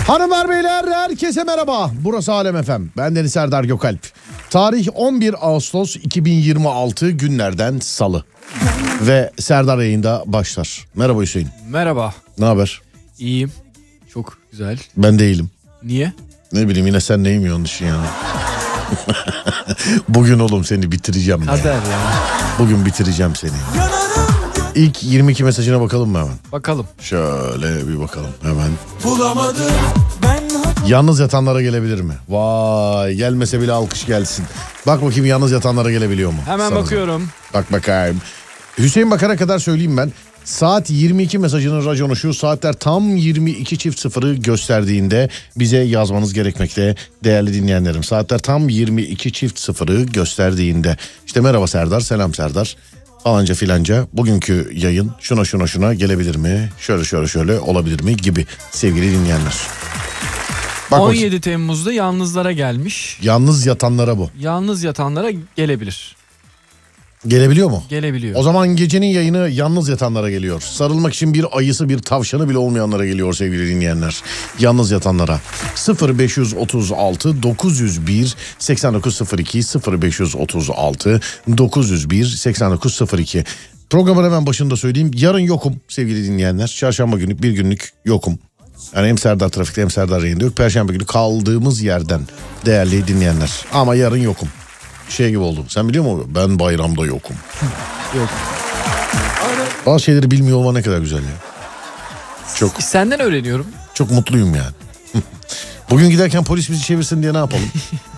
Hanımlar beyler herkese merhaba. Burası Alem FM. Ben Deniz Serdar Gökalp. Tarih 11 Ağustos 2026 günlerden Salı. Ve Serdar yayında başlar. Merhaba Hüseyin. Merhaba. Ne haber? İyiyim. Çok güzel. Ben değilim. Niye? Ne bileyim yine sen neyim ya onun için yani. Bugün oğlum seni bitireceğim. Kader ya. Bugün bitireceğim seni. İlk 22 mesajına bakalım mı hemen? Bakalım. Şöyle bir bakalım hemen. Bulamadım ben. Yalnız yatanlara gelebilir mi? Vay, gelmese bile alkış gelsin. Bak bakayım yalnız yatanlara gelebiliyor mu? Hemen Sana bakıyorum. Bak bakayım. Hüseyin bakana kadar söyleyeyim ben. Saat 22 mesajının raconu şu: saatler tam 22.00'ı gösterdiğinde bize yazmanız gerekmekte değerli dinleyenlerim. Saatler tam 22.00'ı gösterdiğinde. İşte merhaba Serdar, selam Serdar. Falanca filanca bugünkü yayın şuna gelebilir mi? Şöyle olabilir mi gibi sevgili dinleyenler. Bak 17 Temmuz'da yalnızlara gelmiş. Yalnız yatanlara bu. Yalnız yatanlara gelebilir. Gelebiliyor mu? Gelebiliyor. O zaman gecenin yayını yalnız yatanlara geliyor. Sarılmak için bir ayısı bir tavşanı bile olmayanlara geliyor sevgili dinleyenler. Yalnız yatanlara. 0536 901 8902 0536 901 8902. Programın hemen başında söyleyeyim. Yarın yokum sevgili dinleyenler. Çarşamba günü bir günlük yokum. Yani hem Serdar Trafik'te hem Serdar yayında yok. Perşembe günü kaldığımız yerden değerli dinleyenler. Ama yarın yokum. Şey gibi oldum. Sen biliyor musun? Ben bayramda yokum. Yok. Bazı şeyleri bilmiyor olma ne kadar güzel ya. Çok Senden öğreniyorum. çok mutluyum yani. Bugün giderken polis bizi çevirsin diye ne yapalım?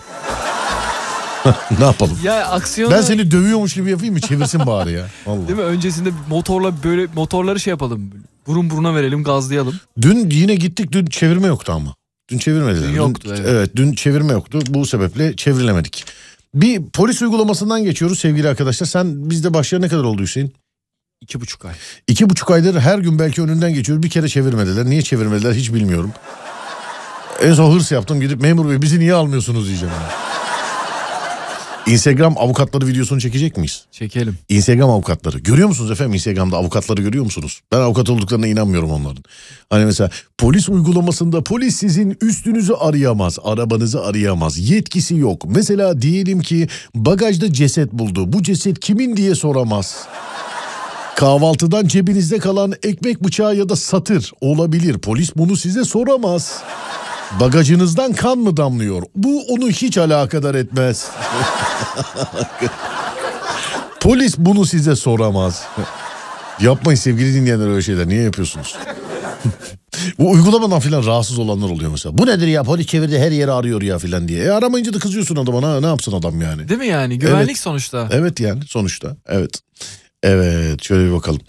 Ne yapalım? Ya aksiyonu... Ben seni dövüyormuş gibi yapayım mı? Çevirsin bari ya. Vallahi. Değil mi? Öncesinde motorları şey yapalım. Burun buruna verelim, gazlayalım. Dün yine gittik. Dün çevirme yoktu ama. Dün çevirmediler. Dün yoktu, evet. Evet, dün çevirme yoktu. Bu sebeple çevrilemedik. Bir polis uygulamasından geçiyoruz sevgili arkadaşlar. Sen bizde başlayan ne kadar oldu Hüseyin? 2,5 ay. 2,5 aydır her gün belki önünden geçiyoruz. Bir kere çevirmediler. Niye çevirmediler hiç bilmiyorum. En son hırs yaptım, gidip memur bey bizi niye almıyorsunuz diyeceğim. Instagram avukatları videosunu çekecek miyiz? Çekelim. Instagram avukatları. Görüyor musunuz efendim Instagram'da avukatları görüyor musunuz? Ben avukat olduklarına inanmıyorum onların. Hani mesela polis uygulamasında polis sizin üstünüzü arayamaz, arabanızı arayamaz. Yetkisi yok. Mesela diyelim ki bagajda ceset buldu. Bu ceset kimin diye soramaz. Kahvaltıdan cebinizde kalan ekmek bıçağı ya da satır olabilir. Polis bunu size soramaz. Bagajınızdan kan mı damlıyor? Bu onu hiç alakadar etmez. Polis bunu size soramaz. Yapmayın sevgili dinleyenler öyle şeyler. Niye yapıyorsunuz? Bu uygulamadan filan rahatsız olanlar oluyor mesela. Bu nedir ya, polis çevirdi her yeri arıyor ya filan diye. Aramayınca da kızıyorsun adama, ne yapsın adam yani. Değil mi yani? Güvenlik Evet. sonuçta. Evet yani sonuçta. Evet. Evet şöyle bir bakalım.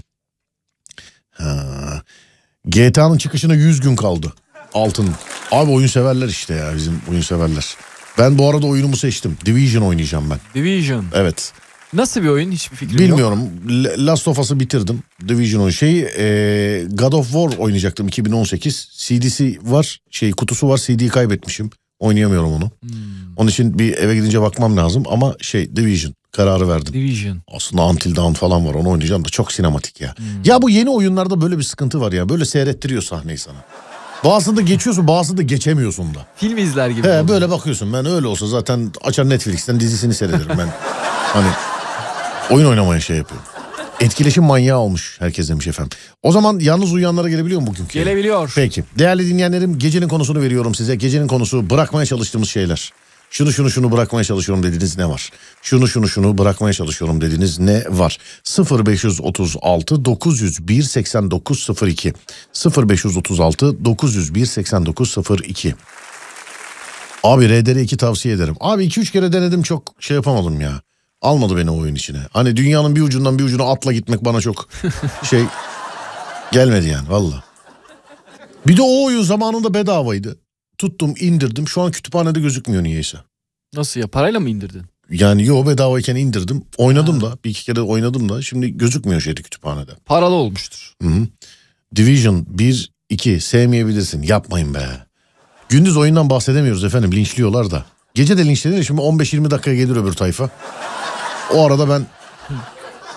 GTA'nın çıkışına 100 gün kaldı. Altın. Abi oyun severler işte ya, bizim oyun severler. Ben bu arada oyunumu seçtim. Division oynayacağım ben. Division. Evet. Nasıl bir oyun? Hiçbir fikrim Bilmiyorum. Last of Us'ı bitirdim. Division oyun. God of War oynayacaktım 2018. CD'si var. Kutusu var. CD'yi kaybetmişim. Oynayamıyorum onu. Onun için bir eve gidince bakmam lazım. Ama Division kararı verdim. Division. Aslında Until Dawn falan var. Onu oynayacağım da çok sinematik ya. Ya bu yeni oyunlarda böyle bir sıkıntı var ya. Böyle seyrettiriyor sahneyi sana. Bazısında geçiyorsun, bazısında geçemiyorsun da. Film izler gibi. Böyle bakıyorsun. Ben öyle olsa zaten açar Netflix'ten dizisini seyrederim ben. Hani oyun oynamaya yapıyorum. Etkileşim manyağı olmuş herkes demiş efendim. O zaman yalnız uyuyanlara gelebiliyor mu bugünkü? Gelebiliyor. Peki. Değerli dinleyenlerim, gecenin konusunu veriyorum size. Gecenin konusu bırakmaya çalıştığımız şeyler. Şunu bırakmaya çalışıyorum dediğiniz ne var? Şunu bırakmaya çalışıyorum dediğiniz ne var? 0536 901 8902 0536 901 8902. Abi RDR2 tavsiye ederim. Abi 2-3 kere denedim, çok yapamadım ya. Almadı beni o oyun içine. Hani dünyanın bir ucundan bir ucuna atla gitmek bana çok gelmedi yani valla. Bir de o oyun zamanında bedavaydı. Tuttum indirdim, şu an kütüphanede gözükmüyor niyeyse. Nasıl ya, parayla mı indirdin? Yani bedavayken indirdim, oynadım da bir iki kere oynadım da şimdi gözükmüyor kütüphanede. Paralı olmuştur. Hı-hı. Division 1, 2 sevmeyebilirsin, yapmayın be. Gündüz oyundan bahsedemiyoruz efendim, linçliyorlar da. Gece de linçlenir, şimdi 15-20 dakika gelir öbür tayfa. O arada ben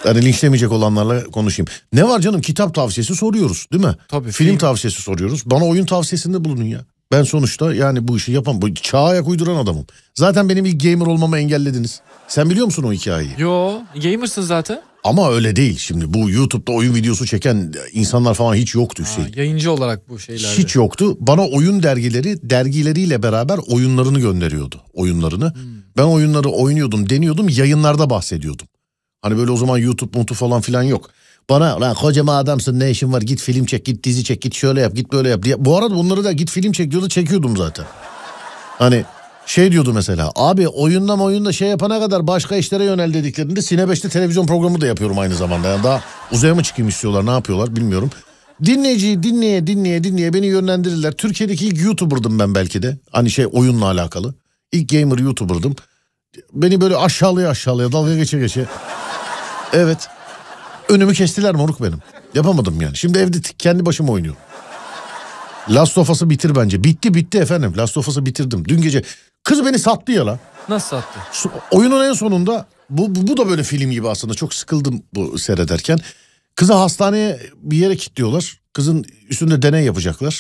Hani linçlemeyecek olanlarla konuşayım. Ne var canım, kitap tavsiyesi soruyoruz değil mi? Tabii, Film tavsiyesi soruyoruz. Bana oyun tavsiyesinde bulunun ya. Ben sonuçta yani bu işi yapan, bu çağa ayak uyduran adamım. Zaten benim ilk gamer olmamı engellediniz. Sen biliyor musun o hikayeyi? Yo, gamersın zaten. Ama öyle değil şimdi. Bu YouTube'da oyun videosu çeken insanlar falan hiç yoktu Hüseyin. Yayıncı olarak bu şeylerde. Hiç yoktu. Bana oyun dergileriyle beraber oyunlarını gönderiyordu. Oyunlarını. Ben oyunları oynuyordum, deniyordum, yayınlarda bahsediyordum. Hani böyle o zaman YouTube falan filan yok. Bana lan kocaman adamsın, ne işin var, git film çek, git dizi çek, git şöyle yap, git böyle yap diye. Bu arada bunları da git film çek diyordu, çekiyordum zaten. Hani şey diyordu mesela, abi oyunda şey yapana kadar başka işlere yönel dediklerinde Sine 5'te televizyon programı da yapıyorum aynı zamanda. Yani daha uzaya mı çıkayım istiyorlar, ne yapıyorlar bilmiyorum. Dinleyiciyi dinleye beni yönlendirirler. Türkiye'deki ilk YouTuber'dım ben belki de. Hani şey oyunla alakalı. İlk gamer YouTuber'dım. Beni böyle aşağılaya dalga geçe. Evet. Önümü kestiler moruk benim. Yapamadım yani. Şimdi evde kendi başıma oynuyorum. Last of Us'ı bitir bence. Bitti efendim. Last of Us'ı bitirdim. Dün gece kız beni sattı ya la. Nasıl sattı? Oyunun en sonunda bu da böyle film gibi aslında. Çok sıkıldım bu seyrederken. Kızı hastaneye bir yere kilitliyorlar. Kızın üstünde deney yapacaklar.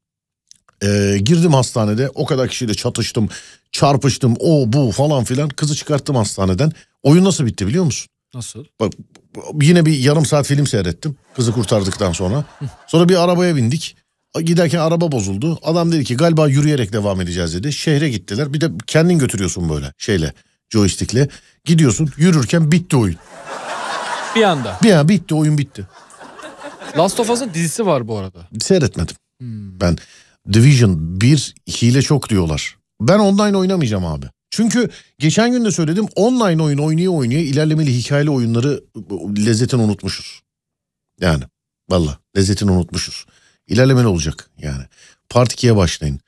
Girdim hastanede. O kadar kişiyle çatıştım. Çarpıştım. O bu falan filan. Kızı çıkarttım hastaneden. Oyun nasıl bitti biliyor musun? Nasıl? Bak, yine bir yarım saat film seyrettim. Kızı kurtardıktan sonra. Sonra bir arabaya bindik. Giderken araba bozuldu. Adam dedi ki galiba yürüyerek devam edeceğiz dedi. Şehre gittiler. Bir de kendin götürüyorsun böyle şeyle, joystickle. Gidiyorsun, yürürken bitti oyun. Bir anda. Bir an bitti, oyun bitti. Last of Us'ın dizisi var bu arada. Seyretmedim. Ben Division 1 hile çok diyorlar. Ben online oynamayacağım abi. Çünkü geçen gün de söyledim, online oyun oynaya ilerlemeli hikayeli oyunları lezzetini unutmuşuz. Yani valla lezzetini unutmuşuz. İlerlemeli olacak yani. Part 2'ye başlayın.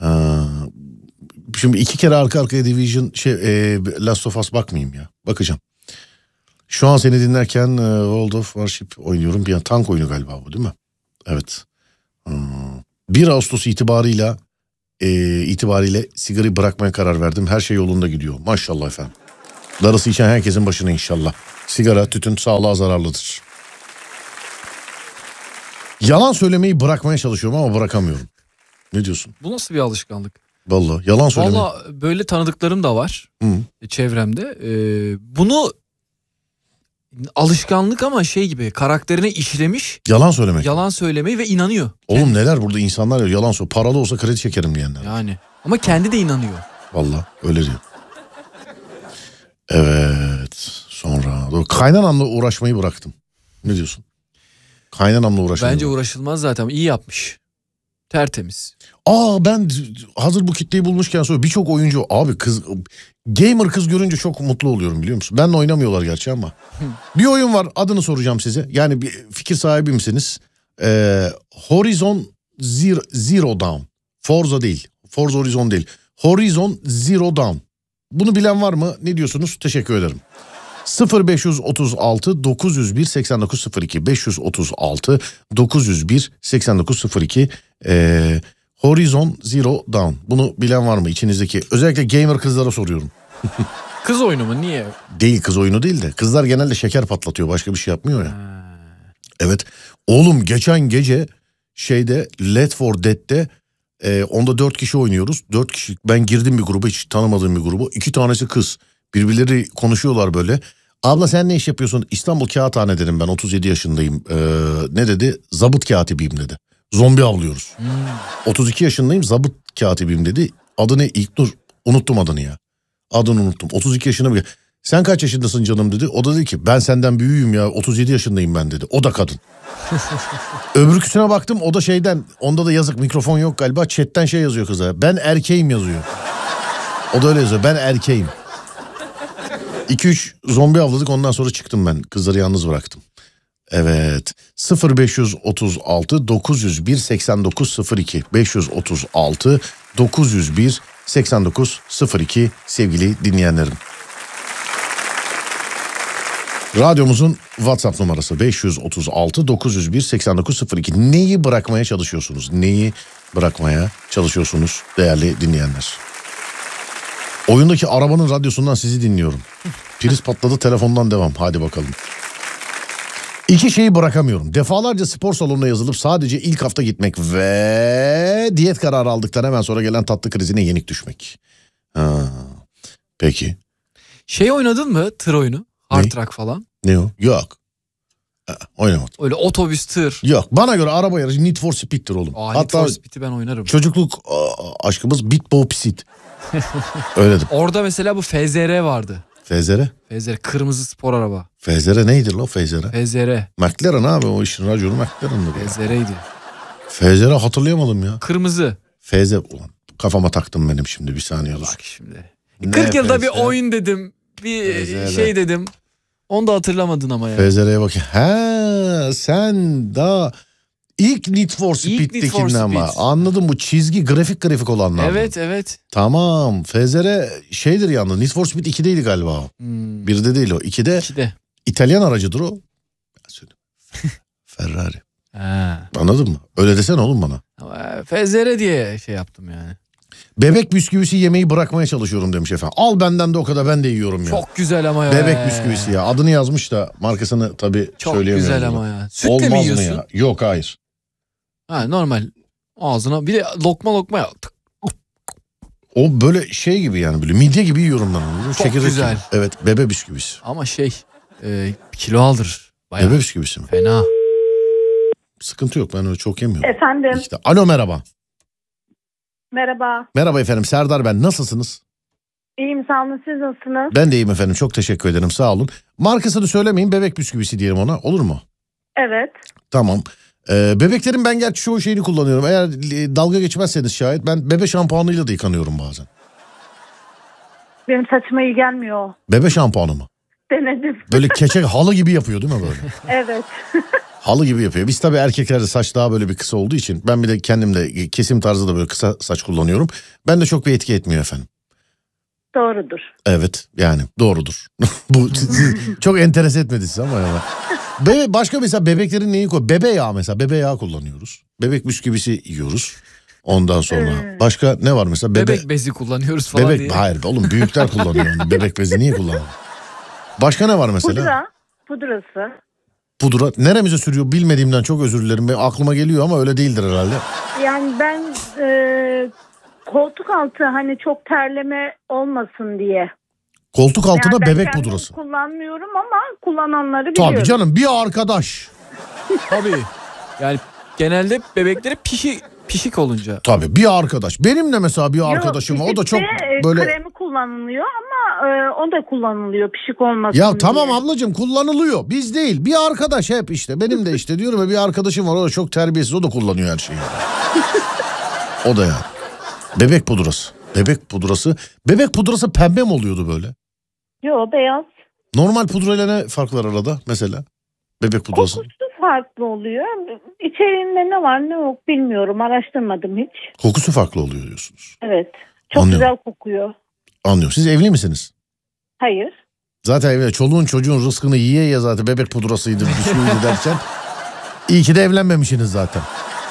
Şimdi 2 kere arka arkaya Division Last of Us bakmayayım ya. Bakacağım. Şu an seni dinlerken World of Warship oynuyorum. Bir tank oyunu galiba bu değil mi? Evet. 1 Ağustos itibariyle sigarayı bırakmaya karar verdim. Her şey yolunda gidiyor. Maşallah efendim. Darısı içen herkesin başına inşallah. Sigara, tütün sağlığa zararlıdır. Yalan söylemeyi bırakmaya çalışıyorum ama bırakamıyorum. Ne diyorsun? Bu nasıl bir alışkanlık? Vallahi yalan söylemeyi. Vallahi böyle tanıdıklarım da var. Çevremde. Bunu alışkanlık ama şey gibi karakterine işlemiş. Yalan söylemek. Yalan söylemeyi ve inanıyor. Oğlum neler burada insanlar yalan söylüyor. Paralı olsa kredi çekerim diyenler. Yani ama kendi de inanıyor. Vallahi öyle diyor. Evet. Sonra kaynanamla uğraşmayı bıraktım. Ne diyorsun? Kaynanamla uğraşmayı. Bence uğraşılmaz zaten. İyi yapmış. Tertemiz. Ben hazır bu kitleyi bulmuşken sonra birçok oyuncu abi gamer kız görünce çok mutlu oluyorum biliyor musun? Benle oynamıyorlar gerçi ama. Bir oyun var, adını soracağım size. Yani bir fikir sahibi misiniz? Horizon Zero Dawn. Forza değil. Forza Horizon değil. Horizon Zero Dawn. Bunu bilen var mı? Ne diyorsunuz? Teşekkür ederim. 0536 901 8902 536 901 8902 Horizon Zero Dawn. Bunu bilen var mı içinizdeki? Özellikle gamer kızlara soruyorum. Kız oyunu mu? Niye? Değil, kız oyunu değil de. Kızlar genelde şeker patlatıyor. Başka bir şey yapmıyor ya. Evet. Oğlum geçen gece Left 4 Dead'de onda 4 kişi oynuyoruz. 4 kişi. Ben girdim bir gruba, hiç tanımadığım bir gruba. 2 tanesi kız. Birbirleri konuşuyorlar böyle. Abla sen ne iş yapıyorsun? İstanbul Kağıthane dedim ben, 37 yaşındayım. Ne dedi? Zabıt katibiyim dedi. Zombi avlıyoruz. 32 yaşındayım, zabıt katibiyim dedi. Adı ne? İlknur. Unuttum adını ya. Adını unuttum. 32 yaşına bir. Sen kaç yaşındasın canım dedi. O da dedi ki ben senden büyüğüm ya, 37 yaşındayım ben dedi. O da kadın. Öbürküsüne baktım, o da onda da yazık, mikrofon yok galiba. Chatten yazıyor kıza. Ben erkeğim yazıyor. O da öyle yazıyor. Ben erkeğim. 2-3 zombi avladık, ondan sonra çıktım ben. Kızları yalnız bıraktım. Evet. 0536 901 8902 536 901 8902 sevgili dinleyenlerim. Radyomuzun WhatsApp numarası 536 901 8902. Neyi bırakmaya çalışıyorsunuz? Neyi bırakmaya çalışıyorsunuz değerli dinleyenler? Oyundaki arabanın radyosundan sizi dinliyorum. Priz patladı, telefondan devam. Hadi bakalım. İki şeyi bırakamıyorum. Defalarca spor salonuna yazılıp sadece ilk hafta gitmek ve diyet kararı aldıktan hemen sonra gelen tatlı krizine yenik düşmek. Ha. Peki. Şey oynadın mı? Tır oyunu. Hard Truck falan. Ne o? Yok. Oynamadım. Öyle otobüs, tır. Yok. Bana göre araba yarışı Need for Speed'tir oğlum. Need for Speed'i ben oynarım. Çocukluk aşkımız Bit Bo Pisit. Öyledir. Orada mesela bu FZR vardı. FZR? FZR kırmızı spor araba. FZR neydi lo FZR? FZR. McLaren abi, o işin raconu McLaren'dı. FZR'ydi. FZR hatırlayamadım ya. Kırmızı. FZ ulan kafama taktım benim şimdi, bir saniye dur. Bak şimdi. 40 yılda bir oyun dedim. Bir şey dedim. Onu da hatırlamadın ama ya. FZR'ye bakayım. He, sen daha ilk Need for Speed'tekinin ama. Anladım, bu çizgi grafik olanlar. Evet. Tamam. FZR şeydir yalnız. Need for Speed 2'deydi galiba o. Birde değil o. 2'de. İtalyan aracıdır o. Ferrari. Ha. Anladın mı? Öyle desene oğlum bana. Ama FZR diye şey yaptım yani. Bebek bisküvisi yemeyi bırakmaya çalışıyorum demiş efendim. Al benden de o kadar, ben de yiyorum ya. Çok güzel ama ya. Bebek bisküvisi ya. Adını yazmış da markasını tabii çok söyleyemiyorum. Çok güzel ama ya. Sütle olmaz mi yiyorsun? mı ya? Yok, hayır. Ha, normal. Ağzına bir de lokma ya. O böyle şey gibi yani, böyle midye gibi yiyorum ben onu. Çok güzel. Gibi. Evet, bebe bisküvisi. Ama kilo aldır. Bayağı. Bebe bisküvisi mi? Fena. Sıkıntı yok, ben öyle çok yemiyorum. Efendim. İşte. Alo, merhaba. Merhaba. Merhaba efendim, Serdar ben. Nasılsınız? İyiyim, sağ olun, siz nasılsınız? Ben de iyiyim efendim, çok teşekkür ederim, sağ olun. Markasını söylemeyin, bebek bisküvisi diyelim ona, olur mu? Evet. Tamam. Bebeklerin ben gerçi çoğu şeyini kullanıyorum. Eğer dalga geçmezseniz şayet, ben bebe şampuanıyla da yıkanıyorum bazen. Benim saçıma iyi gelmiyor o. Bebe şampuanı mı? Denedim. Böyle keçe halı gibi yapıyor değil mi böyle? Evet. Halı gibi yapıyor. Biz tabii erkeklerde saç daha böyle bir kısa olduğu için, ben bir de kendim de kesim tarzı da böyle kısa saç kullanıyorum. Ben de çok bir etki etmiyor efendim. Doğrudur. Evet, yani doğrudur. Bu çok enteresan etmedi size ama ya. Başka mesela bebeklerin neyi koy? Bebe yağı mesela, bebe yağı kullanıyoruz. Bebek bisküvisi yiyoruz. Ondan sonra başka ne var mesela? Bebek bezi kullanıyoruz falan diye. Hayır oğlum, büyükler kullanıyor onu. Bebek bezi niye kullanıyor? Başka ne var mesela? Pudrası. Pudra neremize sürüyor bilmediğimden çok özür dilerim. Benim aklıma geliyor ama öyle değildir herhalde. Yani ben koltuk altı, hani çok terleme olmasın diye. Koltuk altına yani bebek pudrası. Kullanmıyorum ama kullananları biliyorum. Tabii canım, bir arkadaş. Tabii. Yani genelde bebekleri pişik olunca. Tabii bir arkadaş. Benim de mesela bir arkadaşım var. O da çok böyle. Kremi kullanılıyor ama o da kullanılıyor pişik olmasın Ya diye. tamam ablacığım, kullanılıyor. Biz değil, bir arkadaş hep işte. Benim de işte diyorum ya, bir arkadaşım var, o da çok terbiyesiz, o da kullanıyor her şeyi. O da ya. Bebek pudrası. Bebek pudrası. Bebek pudrası pembe mi oluyordu böyle? Yo, beyaz. Normal pudrayla ne farklar arada mesela? Bebek pudrası. Kokusu farklı oluyor. İçeriğinde ne var ne yok bilmiyorum. Araştırmadım hiç. Kokusu farklı oluyor diyorsunuz. Evet. Çok Anlıyorum. güzel kokuyor. Anlıyorum. Siz evli misiniz? Hayır. Zaten evli. Çoluğun çocuğun rızkını yiye zaten bebek pudrasıydı, bisküviydi derken. İyi ki de evlenmemişsiniz zaten.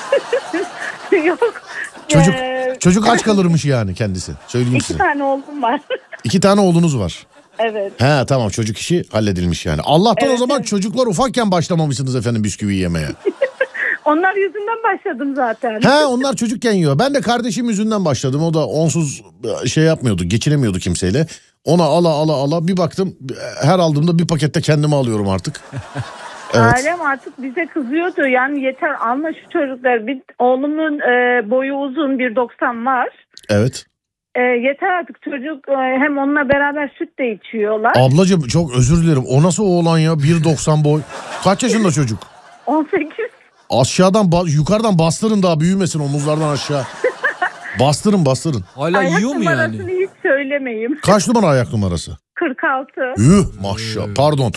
Yok. Çocuk aç kalırmış yani kendisi. Söyleyeyim İki size. tane oğlum var. 2 tane oğlunuz var. Evet. He tamam, çocuk işi halledilmiş yani. Allah'tan o zaman çocuklar ufakken başlamamışsınız efendim bisküvi yemeye. Onlar yüzünden başladım zaten. He, onlar çocukken yiyor. Ben de kardeşim yüzünden başladım. O da onsuz şey yapmıyordu, geçinemiyordu kimseyle. Ona ala bir baktım, her aldığımda bir pakette kendime alıyorum artık. Evet. Ailem artık bize kızıyordu. Yani yeter, alma şu çocuklar. Oğlumun boyu uzun, 1.90 var. Evet. Yeter artık, çocuk hem onunla beraber süt de içiyorlar. Ablacığım çok özür dilerim. O nasıl oğlan ya? 1.90 boy. Kaç yaşında çocuk? 18. Aşağıdan yukarıdan bastırın, daha büyümesin omuzlardan aşağı. Bastırın. Hala Ayak yiyor mu yani? numarasını hiç söylemeyeyim. Kaç numara ayak numarası? 46. Maşallah, pardon.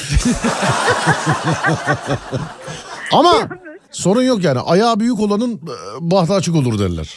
Ama sorun yok yani. Ayağı büyük olanın bahtı açık olur derler.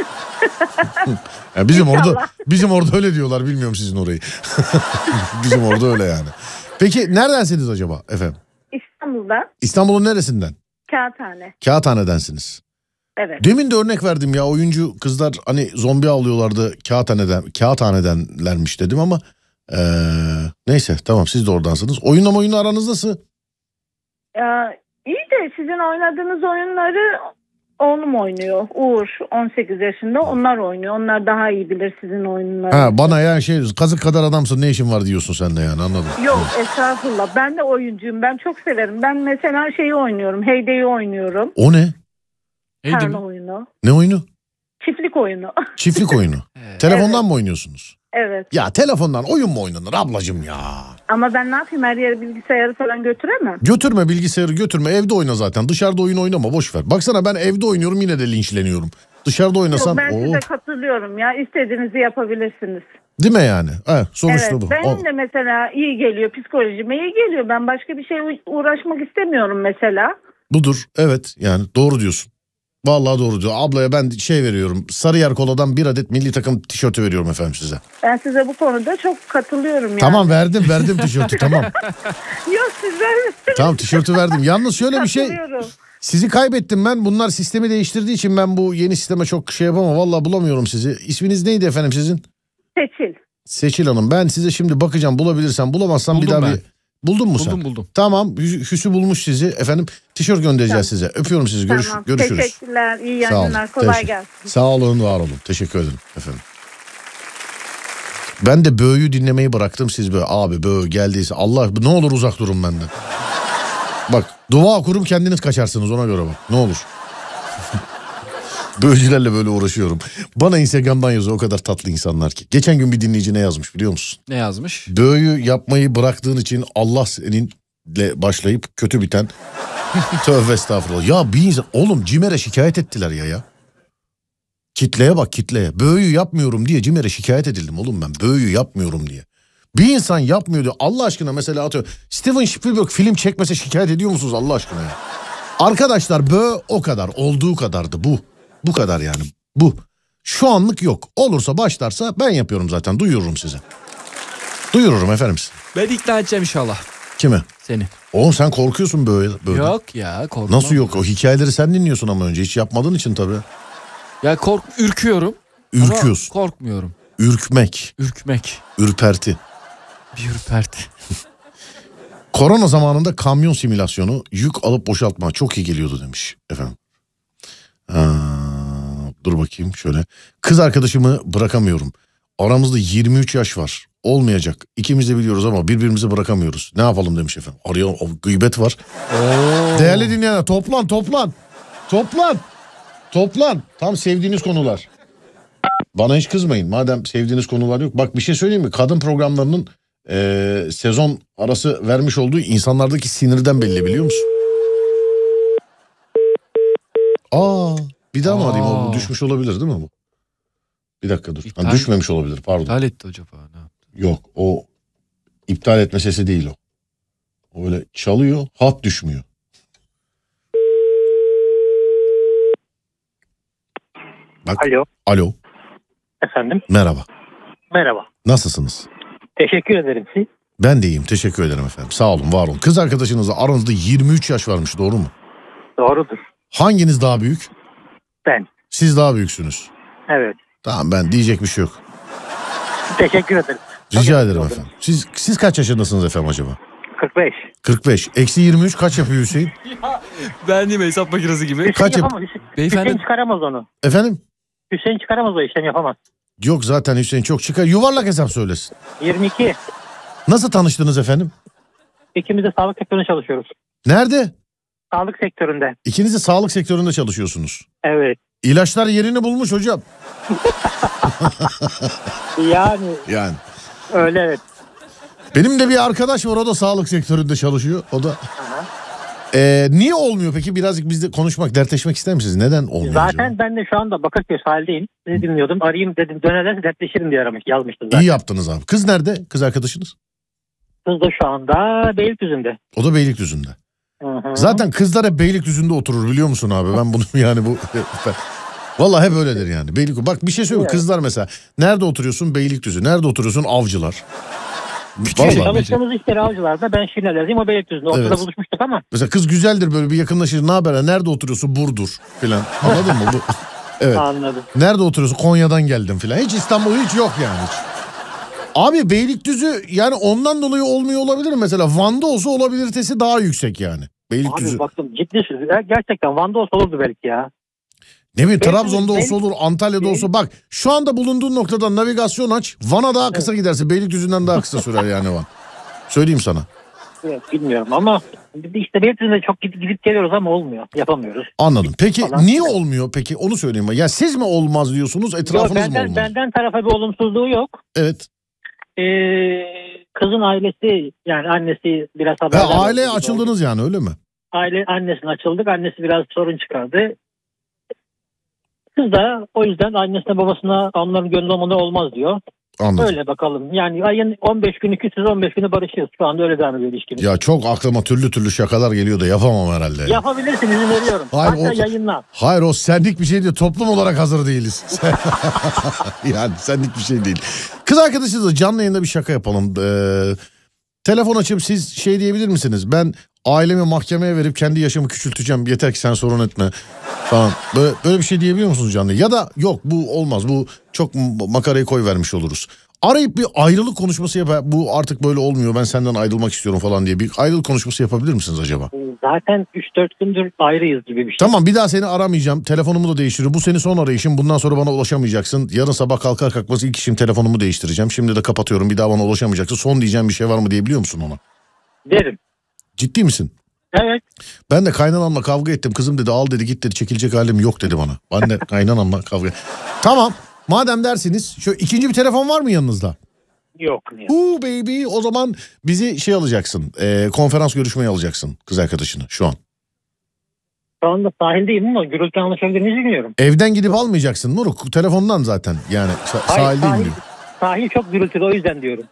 Yani bizim orada öyle diyorlar, bilmiyorum sizin orayı. Bizim orada öyle yani. Peki neredensiniz acaba efendim? İstanbul'da. İstanbul'un neresinden? Kağıthane. Kağıthane'densiniz. Evet. Demin de örnek verdim ya, oyuncu kızlar hani zombi avlıyorlardı, Kağıthane'denlermiş dedim ama neyse tamam, siz de oradansınız. Oyunla aranız nasıl? İyi de sizin oynadığınız oyunları oğlum oynuyor. Uğur 18 yaşında, onlar oynuyor. Onlar daha iyi bilir sizin oyunları. Ha, bana yani kazık kadar adamsın, ne işin var diyorsun sen de yani, anladım. Yok estağfurullah, ben de oyuncuyum, ben çok severim. Ben mesela şeyi oynuyorum, Heyde'yi oynuyorum. O ne? Tarla oyunu. Ne oyunu? Çiftlik oyunu. Çiftlik oyunu. Telefondan mı oynuyorsunuz? Evet. Ya telefondan oyun mu oynanır ablacığım ya? Ama ben ne yapayım, her yere bilgisayarı falan götüremem. Götürme bilgisayarı, götürme, evde oyna zaten. Dışarıda oyun oynama, boş ver. Baksana ben evde oynuyorum yine de linçleniyorum. Dışarıda oynasam... Yok, ben size katılıyorum ya, istediğinizi yapabilirsiniz. Değil mi yani? Sonuçta evet, bu. Benim de mesela iyi geliyor, psikolojime iyi geliyor. Ben başka bir şeye uğraşmak istemiyorum mesela. Budur, evet, yani doğru diyorsun. Vallahi doğru diyor. Ablaya ben veriyorum. Sarıyer Kola'dan bir adet milli takım tişörtü veriyorum efendim size. Ben size bu konuda çok katılıyorum yani. Tamam, verdim tişörtü, tamam. Yok, siz vermişsiniz. Tamam, tişörtü verdim. Yalnız şöyle bir şey. Sizi kaybettim ben. Bunlar sistemi değiştirdiği için ben bu yeni sisteme çok yapamam. Vallahi bulamıyorum sizi. İsminiz neydi efendim sizin? Seçil. Seçil Hanım. Ben size şimdi bakacağım, bulabilirsem, bulamazsam Buldum bir daha ben. bir... Buldun mu sen? Buldum. Tamam, Hüsü bulmuş sizi efendim. Tişört göndereceğiz size. Öpüyorum sizi. Tamam. Görüşürüz. Teşekkürler. İyi Sağ olun. yayınlar. Kolay gelsin. Sağ olun, var olun. Teşekkür ederim efendim. Ben de Böğ'ü dinlemeyi bıraktım. Siz böyle abi Böğ geldiyse Allah ne olur uzak durun benden. Bak, dua kurum kendiniz kaçarsınız, ona göre bak. Ne olur. Böğcülerle böyle uğraşıyorum. Bana Instagram'dan yazıyor, o kadar tatlı insanlar ki. Geçen gün bir dinleyici ne yazmış biliyor musun? Ne yazmış? Böğ'ü yapmayı bıraktığın için Allah seninle başlayıp kötü biten. Tövbe estağfurullah. Ya bir insan, oğlum CİMER'e şikayet ettiler ya. Kitleye bak, kitleye. Böğ'ü yapmıyorum diye CİMER'e şikayet edildim oğlum ben. Böğ'ü yapmıyorum diye. Bir insan yapmıyor diyor. Allah aşkına mesela atıyor. Steven Spielberg film çekmese şikayet ediyor musunuz Allah aşkına ya? Arkadaşlar Böğ o kadar. Olduğu kadardı bu. Bu kadar yani. Bu. Şu anlık yok. Olursa başlarsa ben yapıyorum zaten. Duyururum size. Duyururum efendim size. Ben ikna edeceğim inşallah. Kimi? Seni. Oğlum sen korkuyorsun böyle. Yok ya, korkmam. Nasıl yok? O hikayeleri sen dinliyorsun ama önce. Hiç yapmadığın için tabii. Ya ürküyorum. Ürküyorsun. Ama korkmuyorum. Ürkmek. Ürperti. Bir ürperti. Korona zamanında kamyon simülasyonu, yük alıp boşaltma çok iyi geliyordu demiş efendim. Dur bakayım şöyle. Kız arkadaşımı bırakamıyorum. Aramızda 23 yaş var. Olmayacak. İkimiz de biliyoruz ama birbirimizi bırakamıyoruz. Ne yapalım demiş efendim. Arıyor, gıybet var. Değerli dinleyenler, toplan. Tam sevdiğiniz konular. Bana hiç kızmayın. Madem sevdiğiniz konular yok. Bak bir şey söyleyeyim mi? Kadın programlarının sezon arası vermiş olduğu insanlardaki sinirden belli, biliyor musun? Bir daha mı arayayım? O düşmüş olabilir değil mi bu? Bir dakika dur. Düşmemiş olabilir, pardon. İptal etti acaba. Ne yaptı? Yok, o iptal etme sesi değil o. O öyle çalıyor, hat düşmüyor. Bak. Alo. Efendim? Merhaba. Merhaba. Nasılsınız? Teşekkür ederim siz. Ben de iyiyim, teşekkür ederim efendim. Sağ olun, var olun. Kız arkadaşınızla aranızda 23 yaş varmış, doğru mu? Doğrudur. Hanginiz daha büyük? Ben. Siz daha büyüksünüz. Evet. Tamam, ben diyecek bir şey yok. Teşekkür ederim. Rica ederim efendim. Siz kaç yaşındasınız efendim acaba? 45. 45. Eksi 23 kaç yapıyor Hüseyin? Ben değil mi, hesap makinesi gibi? Hüseyin Kaç yapamaz. Beyefendi. Hüseyin çıkaramaz onu. Efendim? Hüseyin çıkaramaz o işlem yapamaz. Yok zaten Hüseyin çok çıkar. Yuvarlak hesap söylesin. 22. Nasıl tanıştınız efendim? İkimiz de sağlık sektöründe çalışıyoruz. Nerede? Sağlık sektöründe. İkiniz de sağlık sektöründe çalışıyorsunuz. Evet. İlaçlar yerini bulmuş hocam. Yani. Öyle evet. Benim de bir arkadaş var, o da sağlık sektöründe çalışıyor. O da. Niye olmuyor peki? Birazcık bizde konuşmak, dertleşmek ister misiniz? Neden olmuyor Zaten acaba? ben de şu anda Bakırköy sahildeyim. Sizi dinliyordum. Arayayım dedim. Dönerlerse dertleşirim diye yazmıştım zaten. İyi yaptınız abi. Kız nerede? Kız arkadaşınız? Kız da şu anda Beylikdüzü'nde. O da Beylikdüzü'nde. Hı-hı. Zaten kızlar hep Beylikdüzü'nde oturur, biliyor musun abi? Ben bunu yani bu... Vallahi hep öyledir yani. Beylikdüzü. Bak bir şey söyleyeyim. Evet. Kızlar mesela. Nerede oturuyorsun? Beylikdüzü. Nerede oturuyorsun? Avcılar. Vallahi. Çalıştığımız işler Avcılar'da. Ben Şirinler'deyim, o Beylikdüzü'nde. Ortada evet. Buluşmuştuk ama. Mesela kız güzeldir, böyle bir yakınlaşır. Ne haber? Nerede oturuyorsun? Burdur filan. Anladın mı? Evet. Anladım. Nerede oturuyorsun? Konya'dan geldim filan. Hiç İstanbul hiç yok yani. Hiç. Abi Beylikdüzü yani ondan dolayı olmuyor olabilir mi? Mesela Van'da olsa olabilitesi daha yüksek yani. Beylikdüzü. Abi baktım ciddi gerçekten Van'da olsa olurdu belki ya. Ne bileyim Trabzon'da olsa olur, Antalya'da olsa. Bak şu anda bulunduğun noktadan navigasyon aç. Van'a daha kısa gidersin. Beylikdüzü'nden daha kısa sürer yani Van. Söyleyeyim sana. Evet, bilmiyorum ama işte Beylikdüzü'nde çok gidip geliyoruz ama olmuyor. Yapamıyoruz. Anladım. Peki falan. Niye olmuyor peki? Onu söyleyeyim. Ya siz mi olmaz diyorsunuz, etrafınız mı olmaz? Benden tarafa bir olumsuzluğu yok. Evet. Kızın ailesi yani annesi biraz haberler. Aileye açıldınız yani öyle mi? Annesine açıldık. Annesi biraz sorun çıkardı. Kız da o yüzden annesine babasına onların gönlü olmaz diyor. Anladım. Öyle bakalım. Yani ayın 15 günü küsüz 15 günü barışıyoruz. Şu anda öyle devam ediyor ilişkimiz. Ya çok aklıma türlü şakalar geliyor da yapamam herhalde. Yapabilirsin, izin veriyorum. Hatta yayınla. Hayır, o senlik bir şey değil. Toplum olarak hazır değiliz. Yani senlik bir şey değil. Kız arkadaşınızla canlı yayında bir şaka yapalım. Telefon açıp siz şey diyebilir misiniz? Ben ailemi mahkemeye verip kendi yaşamı küçülteceğim. Yeter ki sen sorun etme falan. Böyle bir şey diyebiliyor musunuz canlı? Ya da yok, bu olmaz. Bu çok makarayı koy vermiş oluruz. Arayıp bir ayrılık konuşması bu artık böyle olmuyor, ben senden ayrılmak istiyorum falan diye bir ayrılık konuşması yapabilir misiniz acaba? Zaten 3-4 gündür ayrıyız gibi bir şey. Tamam, bir daha seni aramayacağım. Telefonumu da değiştiriyorum. Bu senin son arayışın. Bundan sonra bana ulaşamayacaksın. Yarın sabah kalkar kalkmaz ilk işim telefonumu değiştireceğim. Şimdi de kapatıyorum. Bir daha bana ulaşamayacaksın. Son diyeceğim bir şey var mı diyebiliyor musun ona? Derim. Ciddi misin? Evet. Ben de kaynanamla kavga ettim. Kızım dedi, al dedi, git dedi, çekilecek halim yok dedi bana. Ben de kaynanamla kavga ettim. Tamam. Madem dersiniz, şu ikinci bir telefon var mı yanınızda? Yok. Baby, o zaman bizi alacaksın. Konferans görüşmeye alacaksın kız arkadaşını şu an. Şu anda sahildeyim ama gürültü anlaşabilir miyiz bilmiyorum. Evden gidip almayacaksın Nuruk. Telefondan zaten yani sahildeyim diyor. Sahil çok gürültülü, o yüzden diyorum.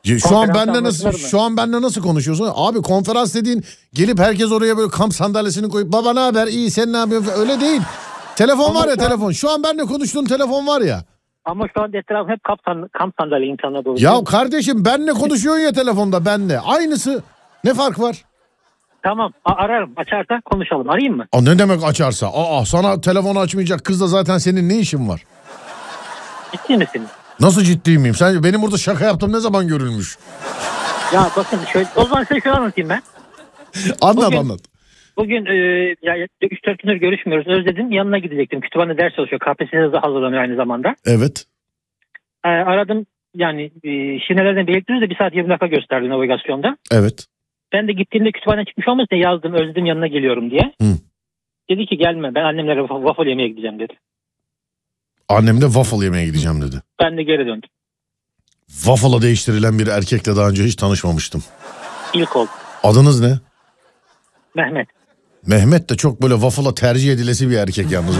Şu an benle nasıl konuşuyorsun? Abi konferans dediğin gelip herkes oraya böyle kamp sandalyesini koyup baba ne haber, iyi, sen ne yapıyorsun, öyle değil. Telefon var ya, telefon. Şu an benle konuştuğun telefon var ya. Ama şu an etrafım hep kamp sandalye insanlar dolu. Ya kardeşim, benle konuşuyorsun ya telefonda, benle. Aynısı. Ne fark var? Tamam, ararım. Açarsa konuşalım. Arayayım mı? Ne demek açarsa? Sana telefonu açmayacak kızla zaten senin ne işin var? Ciddi misin? Nasıl ciddi miyim? Sen benim burada şaka yaptım ne zaman görülmüş? Ya bakın o zaman size şöyle anlatayım ben. Anlat. Bugün 3-4 gündür görüşmüyoruz. Özledim, yanına gidecektim. Kütüphanede ders çalışıyor. KPSS'ye de hazırlanıyor aynı zamanda. Evet. Aradım yani Şineler'den Beylikdüzü'de 1 saat 20 dakika gösterdi navigasyonda. Evet. Ben de gittiğimde kütüphane çıkmış olmasın diye yazdım, özledim yanına geliyorum diye. Hı. Dedi ki gelme, ben annemlere waffle yemeye gideceğim dedi. Annemle waffle yemeye gideceğim dedi. Ben de geri döndüm. Waffle'a değiştirilen bir erkekle daha önce hiç tanışmamıştım. İlk oldu. Adınız ne? Mehmet. Mehmet de çok böyle waffle'a tercih edilesi bir erkek yalnız.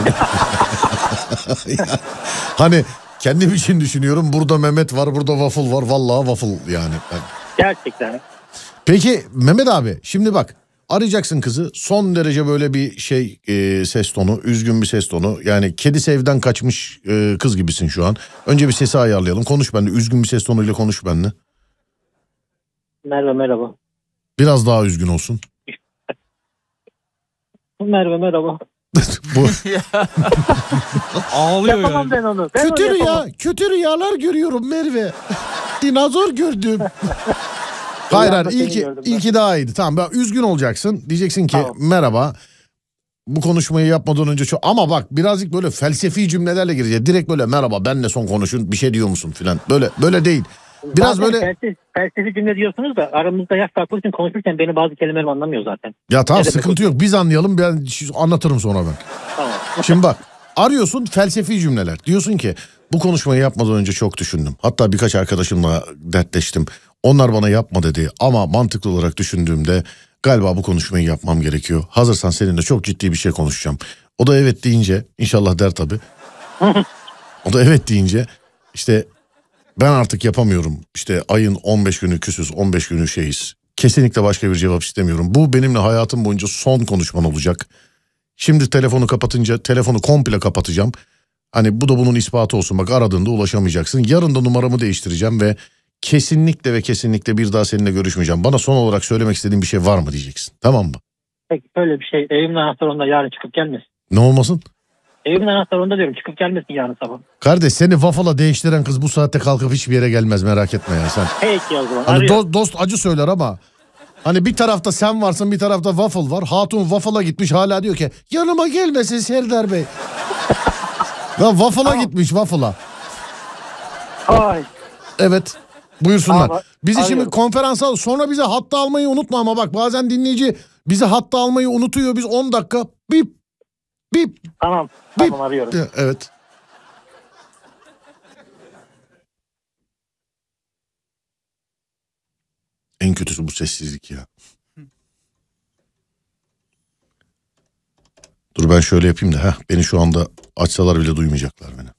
Hani kendim için düşünüyorum, burada Mehmet var, burada waffle var, vallahi waffle yani. Gerçekten. Peki Mehmet abi, şimdi bak, arayacaksın kızı, son derece böyle bir ses tonu, üzgün bir ses tonu, yani kedisi evden kaçmış kız gibisin şu an. Önce bir sesi ayarlayalım, konuş benimle, üzgün bir ses tonuyla konuş benimle. Merve merhaba. Biraz daha üzgün olsun. Merve merhaba. Ağlıyor yapamam yani. ben onu. Kötü rüyalar görüyorum Merve. Dinozor gördüm. Hayır, ilki daha iyiydi. Tamam, üzgün olacaksın. Diyeceksin ki tamam, merhaba. Bu konuşmayı yapmadan önce ama bak, birazcık böyle felsefi cümlelerle girecek. Direkt böyle merhaba, benle son konuşun, bir şey diyor musun filan. Böyle değil. Biraz zaten böyle felsefi cümle diyorsunuz da aramızda yaş farklı için konuşurken beni bazı kelimelerimi anlamıyor zaten. Ya tamam, sıkıntı yok. Biz anlayalım, ben anlatırım sonra ben. Tamam. Şimdi bak, arıyorsun felsefi cümleler. Diyorsun ki bu konuşmayı yapmadan önce çok düşündüm. Hatta birkaç arkadaşımla dertleştim. Onlar bana yapma dedi ama mantıklı olarak düşündüğümde galiba bu konuşmayı yapmam gerekiyor. Hazırsan seninle çok ciddi bir şey konuşacağım. O da evet deyince, inşallah der tabii. O da evet deyince işte ben artık yapamıyorum. İşte ayın 15 günü küsüz, 15 günü şeyiz. Kesinlikle başka bir cevap istemiyorum. Bu benimle hayatım boyunca son konuşman olacak. Şimdi telefonu kapatınca telefonu komple kapatacağım. Hani bu da bunun ispatı olsun. Bak, aradığında ulaşamayacaksın. Yarın da numaramı değiştireceğim ve kesinlikle bir daha seninle görüşmeyeceğim. Bana son olarak söylemek istediğin bir şey var mı diyeceksin. Tamam mı? Peki böyle bir şey. Evimin anahtarı onda, yarın çıkıp gelmesin. Ne olmasın? Evimin anahtarı onda diyorum, çıkıp gelmesin yarın sabah. Kardeş, seni waffle'a değiştiren kız bu saatte kalkıp hiçbir yere gelmez, merak etme ya sen. Peki o zaman. Hani dost acı söyler ama Hani bir tarafta sen varsın, bir tarafta waffle var. Hatun waffle'a gitmiş, hala diyor ki yanıma gelmesin Serdar Bey. Ya waffle'a gitmiş, waffle'a. Ay. Evet. Buyursunlar. Ama Bizi şimdi arıyorum. konferansa, sonra bize hatta almayı unutma ama bak bazen dinleyici bizi hatta almayı unutuyor. Biz 10 dakika bip bip. Tamam arıyorum. Evet. En kötüsü bu sessizlik ya. Dur ben şöyle yapayım da beni şu anda açsalar bile duymayacaklar beni.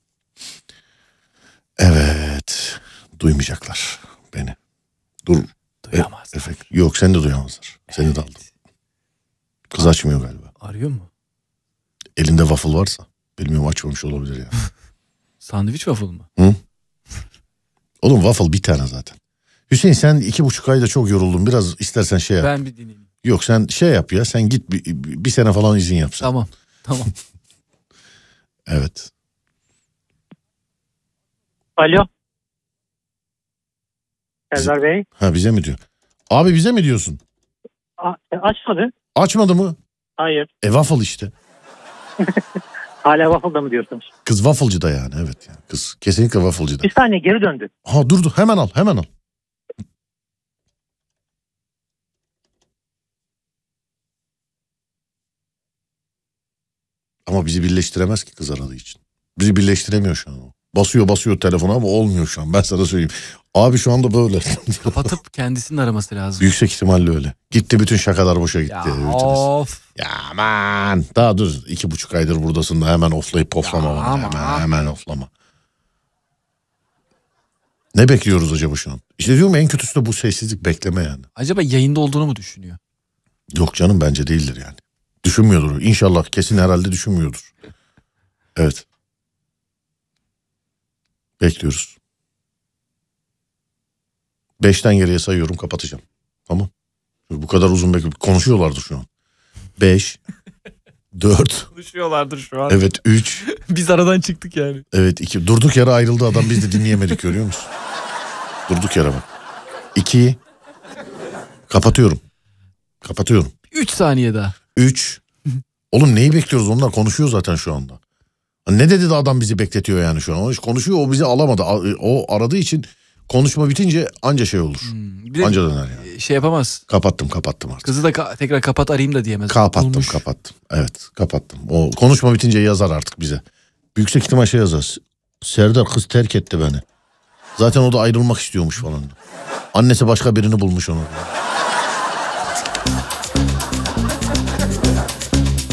Evet. Duymayacaklar beni. Dur. Duyamazlar. Yok, seni de duyamazlar. Seni de aldım. Kız açmıyor galiba. Arıyor mu? Elinde waffle varsa. Bilmiyorum, açmamış olabilir ya. Sandviç waffle mı? Hı? Oğlum waffle bir tane zaten. Hüseyin sen 2,5 ayda çok yoruldun. Biraz istersen şey yap. Ben bir dinleyeyim. Yok sen şey yap ya. Sen git bir sene falan izin yap sen. Tamam. Evet. Alo. Serdar Bey. Bize mi diyor? Abi bize mi diyorsun? Açmadı. Açmadı mı? Hayır. Waffle işte. Hala waffle'da mı diyorsunuz? Kız wafflecı da yani, evet. Yani. Kız kesinlikle wafflecı da. Bir saniye, geri döndü. Dur hemen al. Ama bizi birleştiremez ki kız aradığı için. Bizi birleştiremiyor şu an o. Basıyor telefona ama olmuyor şu an. Ben sana söyleyeyim. Abi şu anda böyle. Kapatıp kendisinin araması lazım. Yüksek ihtimalle öyle. Gitti, bütün şakalar boşa gitti. Ya of. Ya aman. Daha dur 2,5 aydır buradasın da hemen oflayıp poflama bana. Hemen oflama. Ne bekliyoruz acaba şu an? İşte diyorum, en kötüsü de bu sessizlik, bekleme yani. Acaba yayında olduğunu mu düşünüyor? Yok canım, bence değildir yani. Düşünmüyordur. İnşallah, kesin herhalde düşünmüyordur. Evet. Bekliyoruz. 5'ten geriye sayıyorum, kapatacağım. Tamam. Bu kadar uzun konuşuyorlardı şu an. 5 4 Konuşuyorlardır şu an. Evet 3 Biz aradan çıktık yani. Evet 2. Durduk yere ayrıldı adam, biz de dinleyemedik, görüyor musun? Durduk yere bak. 2 Kapatıyorum. 3 saniye daha. 3 Oğlum neyi bekliyoruz? Onlar konuşuyor zaten şu anda. Ne dedi de adam bizi bekletiyor yani şu an. O iş konuşuyor, o bizi alamadı. O aradığı için konuşma bitince anca şey olur. Bir de Anca döner yani. şey yapamaz. Kapattım artık. Kızı da tekrar kapat arayayım da diyemez. Kapattım. Evet, kapattım. O konuşma bitince yazar artık bize. Yüksek ihtimal şey yazar. Serdar, kız terk etti beni. Zaten o da ayrılmak istiyormuş falan. Annesi başka birini bulmuş onu.